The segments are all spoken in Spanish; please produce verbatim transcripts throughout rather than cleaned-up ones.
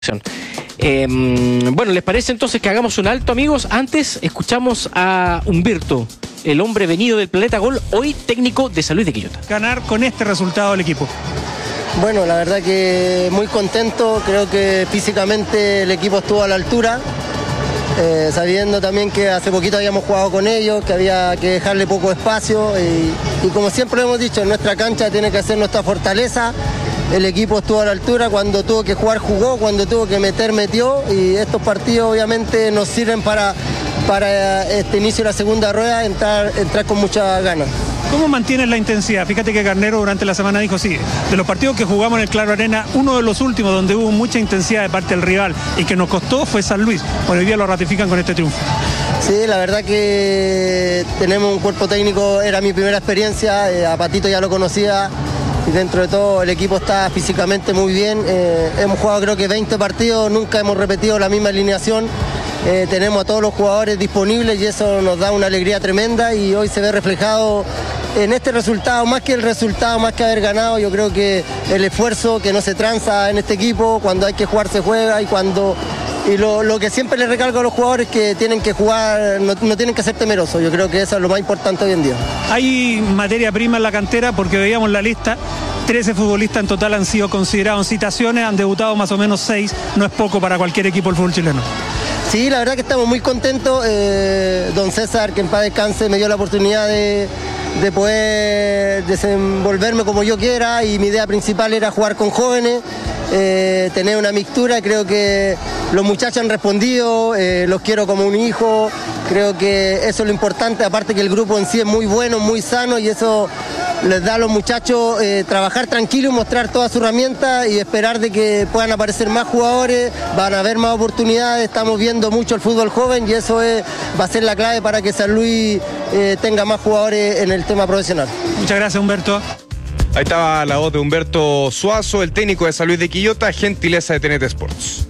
Eh, bueno, ¿les parece entonces que hagamos un alto, amigos? Antes escuchamos a Humberto, el hombre venido del Planeta Gol, hoy técnico de San Luis de Quillota. Ganar con este resultado el equipo. Bueno, la verdad que muy contento, creo que físicamente el equipo estuvo a la altura, eh, sabiendo también que hace poquito habíamos jugado con ellos, que había que dejarle poco espacio y, y como siempre hemos dicho, nuestra cancha tiene que ser nuestra fortaleza. El equipo estuvo a la altura, cuando tuvo que jugar jugó, cuando tuvo que meter metió y estos partidos obviamente nos sirven para, para este inicio de la segunda rueda entrar, entrar con muchas ganas. ¿Cómo mantienes la intensidad? Fíjate que Garnero durante la semana dijo, sí, de los partidos que jugamos en el Claro Arena, uno de los últimos donde hubo mucha intensidad de parte del rival y que nos costó fue San Luis. Bueno, hoy día lo ratifican con este triunfo. Sí, la verdad que tenemos un cuerpo técnico, era mi primera experiencia, eh, a Patito ya lo conocía. Y dentro de todo el equipo está físicamente muy bien, eh, hemos jugado creo que veinte partidos, nunca hemos repetido la misma alineación, eh, tenemos a todos los jugadores disponibles y eso nos da una alegría tremenda y hoy se ve reflejado en este resultado, más que el resultado, más que haber ganado, yo creo que el esfuerzo que no se tranza en este equipo, cuando hay que jugar se juega y cuando... Y lo, lo que siempre les recalco a los jugadores es que tienen que jugar, no, no tienen que ser temerosos. Yo creo que eso es lo más importante hoy en día. Hay materia prima en la cantera porque veíamos la lista. trece futbolistas en total han sido considerados en citaciones, han debutado más o menos seis. No es poco para cualquier equipo del fútbol chileno. Sí, la verdad que estamos muy contentos. Eh, don César, que en paz descanse, me dio la oportunidad de, de poder desenvolverme como yo quiera y mi idea principal era jugar con jóvenes. Eh, tener una mixtura, creo que los muchachos han respondido, eh, los quiero como un hijo, creo que eso es lo importante, aparte que el grupo en sí es muy bueno, muy sano y eso les da a los muchachos eh, trabajar tranquilo y mostrar todas sus herramientas y esperar de que puedan aparecer más jugadores, van a haber más oportunidades, estamos viendo mucho el fútbol joven y eso es, va a ser la clave para que San Luis eh, tenga más jugadores en el tema profesional. Muchas gracias, Humberto. Ahí estaba la voz de Humberto Suazo, el técnico de San Luis de Quillota, gentileza de T N T Sports.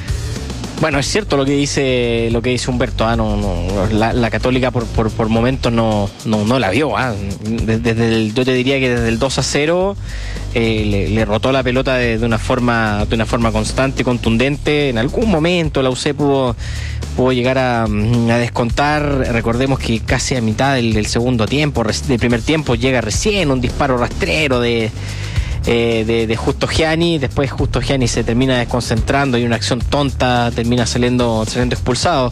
Bueno, es cierto lo que dice lo que dice Humberto, ¿ah? no, no, la, la Católica por, por, por momentos no, no, no la vio. ¿ah? Desde el, yo te diría que desde el dos a cero eh, le, le rotó la pelota de, de una forma de una forma constante, contundente. En algún momento la U C pudo, pudo llegar a, a descontar. Recordemos que casi a mitad del, del segundo tiempo, del primer tiempo, llega recién un disparo rastrero de... Eh, de, de Justo Gianni, después Justo Gianni se termina desconcentrando y una acción tonta termina saliendo, saliendo expulsado.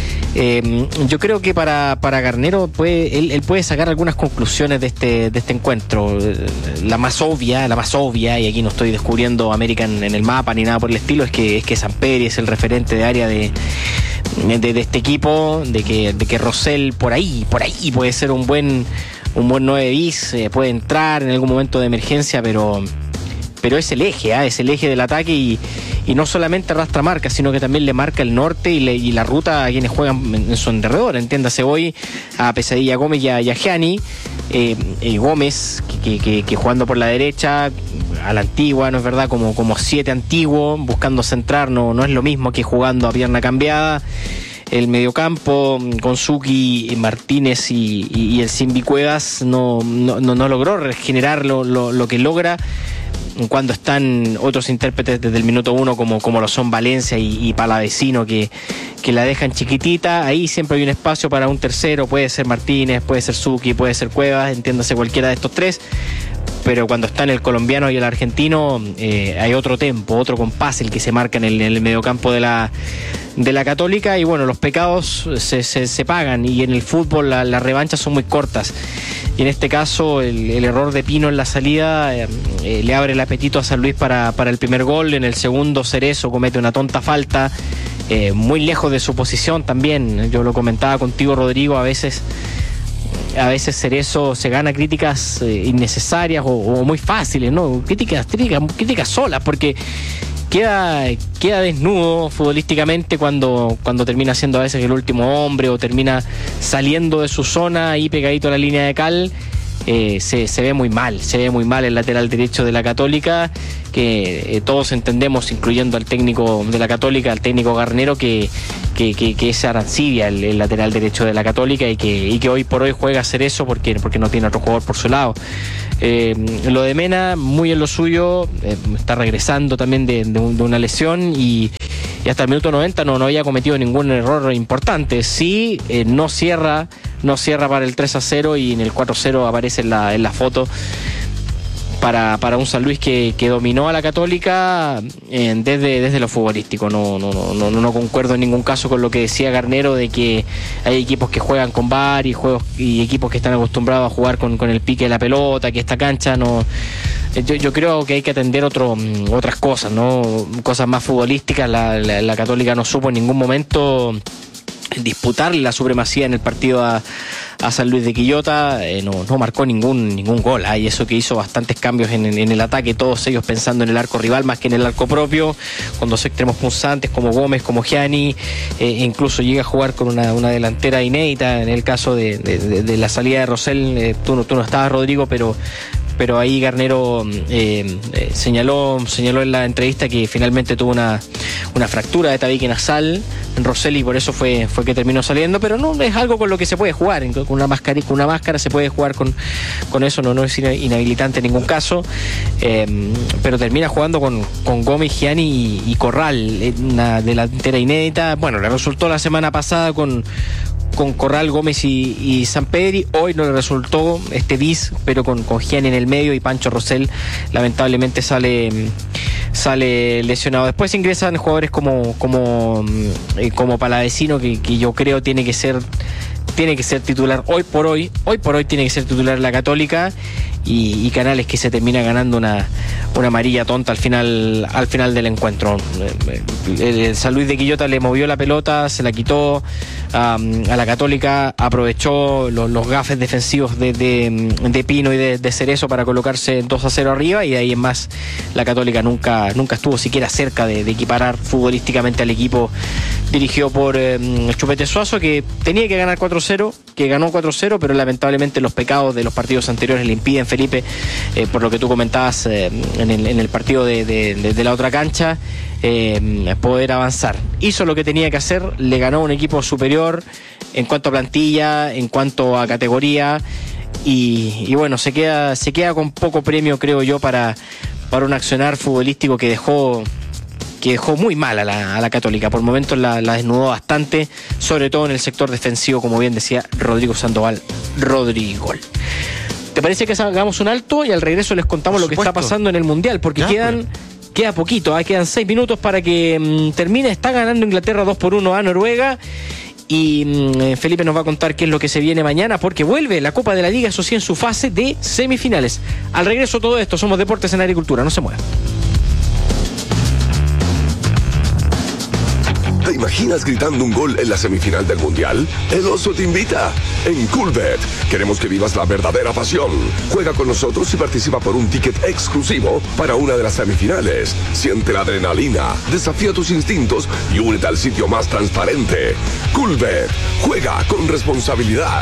Eh, yo creo que para, para Garnero puede, él, él puede sacar algunas conclusiones de este, de este encuentro. La más obvia, la más obvia, y aquí no estoy descubriendo América en, en el mapa ni nada por el estilo, es que, es que Samperi es el referente de área de, de, de este equipo, de que, de que Rosell por ahí, por ahí puede ser un buen un buen nueve bis, eh, puede entrar en algún momento de emergencia, pero pero es el eje, ¿eh? es el eje del ataque y, y no solamente arrastra marca, sino que también le marca el norte y, le, y la ruta a quienes juegan en, en su alrededor. Entiéndase hoy a Pesadilla Gómez y a, y a Gianni, eh, eh, Gómez que, que, que jugando por la derecha a la antigua, ¿no es verdad? Como, como siete antiguo, buscando centrar, no, no es lo mismo que jugando a pierna cambiada. El mediocampo con Suki, Martínez y, y, y el Simbi Cuevas no, no, no, no logró regenerar lo, lo, lo que logra cuando están otros intérpretes desde el minuto uno como, como lo son Valencia y, y Palavecino que, que la dejan chiquitita. Ahí siempre hay un espacio para un tercero, puede ser Martínez, puede ser Suki, puede ser Cuevas, entiéndase cualquiera de estos tres. Pero cuando están el colombiano y el argentino eh, hay otro tempo, otro compás el que se marca en el, en el mediocampo de la, de la Católica y bueno, los pecados se, se, se pagan y en el fútbol las la revanchas son muy cortas y en este caso el, el error de Pino en la salida eh, eh, le abre el apetito a San Luis para, para el primer gol. En el segundo Cerezo comete una tonta falta eh, muy lejos de su posición también, yo lo comentaba contigo Rodrigo, a veces a veces Cerezo se gana críticas eh, innecesarias o, o muy fáciles, ¿no? Críticas, críticas, críticas solas, porque queda, queda desnudo futbolísticamente cuando, cuando termina siendo a veces el último hombre o termina saliendo de su zona ahí pegadito a la línea de cal eh, se, se ve muy mal, se ve muy mal el lateral derecho de la Católica, que eh, todos entendemos, incluyendo al técnico de la Católica, al técnico Garnero, que, que, que, que es Arancibia el, el lateral derecho de la Católica y que, y que hoy por hoy juega a hacer eso porque, porque no tiene otro jugador por su lado. Eh, lo de Mena, muy en lo suyo, eh, está regresando también de, de, un, de una lesión y, y hasta el minuto noventa no, no había cometido ningún error importante. Sí, eh, no cierra, no cierra para el tres a cero y en el cuatro a cero aparece en la, en la foto. Para, para un San Luis que, que dominó a la Católica eh, desde, desde lo futbolístico. No, no, no, no, no concuerdo en ningún caso con lo que decía Garnero de que hay equipos que juegan con V A R y, juegos, y equipos que están acostumbrados a jugar con, con el pique de la pelota, que esta cancha no... Yo, yo creo que hay que atender otro, otras cosas, ¿no? Cosas más futbolísticas. La, la, la Católica no supo en ningún momento disputarle la supremacía en el partido a, a San Luis de Quillota, eh, no, no marcó ningún ningún gol, ¿eh? Y eso que hizo bastantes cambios en, en el ataque, todos ellos pensando en el arco rival más que en el arco propio, con dos extremos punzantes como Gómez, como Gianni, eh, incluso llega a jugar con una, una delantera inédita en el caso de, de, de, de la salida de Rosell. eh, tú, no, tú no estabas, Rodrigo, pero pero ahí Garnero eh, eh, señaló señaló en la entrevista que finalmente tuvo una, una fractura de tabique nasal en Rosell y por eso fue, fue que terminó saliendo, pero no es algo con lo que se puede jugar, con una máscara, con una máscara se puede jugar con, con eso, no, no es inhabilitante en ningún caso, eh, pero termina jugando con, con Gómez, Gianni y, y Corral, una delantera inédita. Bueno, le resultó la semana pasada con con Corral, Gómez y, y Sampedri. Hoy no le resultó este bis, pero con, con Gianni en el medio y Pancho Rosell lamentablemente sale sale lesionado. Después ingresan jugadores como como, eh, como Palavecino, que, que yo creo tiene que ser tiene que ser titular hoy por hoy, hoy por hoy tiene que ser titular la Católica, y, y Canales, que se termina ganando una, una amarilla tonta al final, al final del encuentro. El, el San Luis de Quillota le movió la pelota, se la quitó um, a la Católica, aprovechó los, los gafes defensivos de, de, de Pino y de, de Cerezo para colocarse dos a cero arriba, y de ahí en más la Católica nunca, nunca estuvo siquiera cerca de, de equiparar futbolísticamente al equipo dirigido por eh, el Chupete Suazo, que tenía que ganar cuatro cero, que ganó cuatro cero, pero lamentablemente los pecados de los partidos anteriores le impiden, Felipe, eh, por lo que tú comentabas eh, en, el, en el partido de, de, de, de la otra cancha, eh, poder avanzar. Hizo lo que tenía que hacer, le ganó un equipo superior en cuanto a plantilla, en cuanto a categoría, y, y bueno, se queda, se queda con poco premio, creo yo, para, para un accionar futbolístico que dejó que dejó muy mal a la, a la Católica. Por momentos la, la desnudó bastante, sobre todo en el sector defensivo, como bien decía Rodrigo Sandoval Rodrigo. ¿Te parece que hagamos un alto y al regreso les contamos Por lo supuesto. que está pasando en el Mundial? Porque ya, quedan pues. queda poquito, ¿eh? Quedan seis minutos para que mmm, termine. Está ganando Inglaterra dos por uno a Noruega. Y mmm, Felipe nos va a contar qué es lo que se viene mañana, porque vuelve la Copa de la Liga, eso sí, en su fase de semifinales. Al regreso todo esto, somos Deportes en Agricultura, no se muevan. ¿Te imaginas gritando un gol en la semifinal del Mundial? El Oso te invita. En Coolbet queremos que vivas la verdadera pasión. Juega con nosotros y participa por un ticket exclusivo para una de las semifinales. Siente la adrenalina, desafía tus instintos y únete al sitio más transparente. Coolbet. Juega con responsabilidad.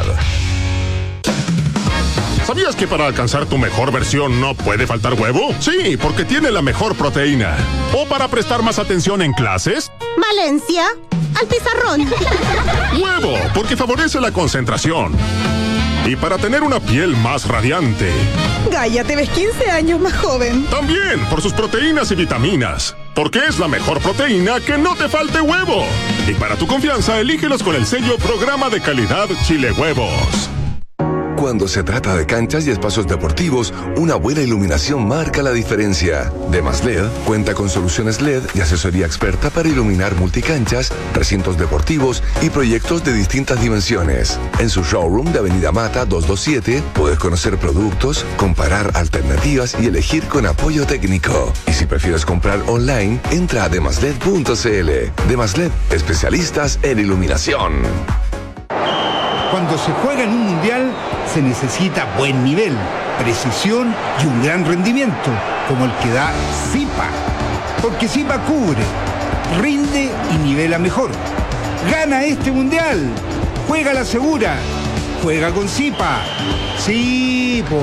¿Sabías que para alcanzar tu mejor versión no puede faltar huevo? Sí, porque tiene la mejor proteína. ¿O para prestar más atención en clases? Valencia, al pizarrón. Huevo, porque favorece la concentración. Y para tener una piel más radiante. Gaia, te ves quince años más joven. También por sus proteínas y vitaminas. Porque es la mejor proteína que no te falte huevo. Y para tu confianza, elígelos con el sello Programa de Calidad Chile Huevos. Cuando se trata de canchas y espacios deportivos, una buena iluminación marca la diferencia. Demas L E D cuenta con soluciones L E D y asesoría experta para iluminar multicanchas, recintos deportivos y proyectos de distintas dimensiones. En su showroom de Avenida Mata doscientos veintisiete puedes conocer productos, comparar alternativas y elegir con apoyo técnico. Y si prefieres comprar online, entra a demasled punto cl. Demasled, especialistas en iluminación. Cuando se juega en un mundial, se necesita buen nivel, precisión y un gran rendimiento, como el que da Zipa. Porque Zipa cubre, rinde y nivela mejor. ¡Gana este mundial! ¡Juega la segura! ¡Juega con Zipa! Sí, po.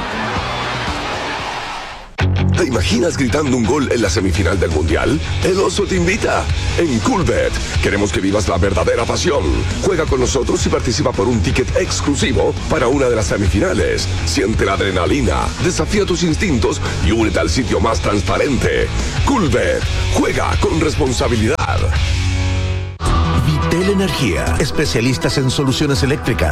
¿Te imaginas gritando un gol en la semifinal del Mundial? El Oso te invita. En Coolbet queremos que vivas la verdadera pasión. Juega con nosotros y participa por un ticket exclusivo para una de las semifinales. Siente la adrenalina, desafía tus instintos y únete al sitio más transparente. Coolbet. Juega con responsabilidad. Vitel Energía, especialistas en soluciones eléctricas.